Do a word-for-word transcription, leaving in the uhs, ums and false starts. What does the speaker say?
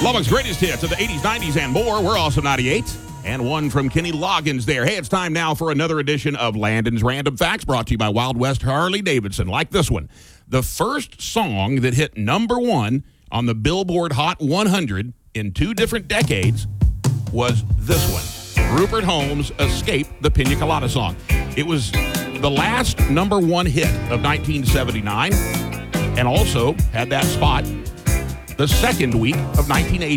Lubbock's greatest hits of the eighties, nineties, and more. We're also ninety-eight. And one from Kenny Loggins there. Hey, it's time now for another edition of Landon's Random Facts, brought to you by Wild West Harley-Davidson. Like this one. The first song that hit number one on the Billboard Hot one hundred in two different decades was this one. Rupert Holmes' Escape, the Pina Colada song. It was the last number one hit of nineteen seventy-nine and also had that spot the second week of nineteen eighty.